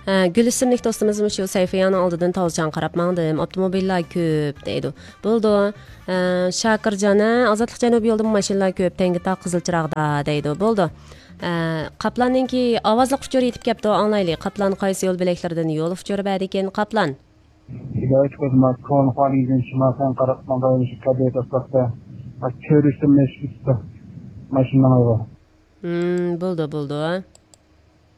Gül ismlik dostumuz şu sayfanın aldıdan tavsiyan qarab mağdım. Avtomobillar köp deydi. Buldu. Şakirjana Azatlık Janubi yolda maşinlar köp. Tengita Qizilchirag'da deydi. Buldu. Qaplanninki ovozli uchur yetib kelibdi. Anglayli. Qaplan qaysi yo'l belaklardan yo'l uchur bad ekan Qaplan. Hidayet gözüme kon haliden şimasen karatmada kadiyet asakta. Körüsüm meşgulse. Maşinama var. Buldu.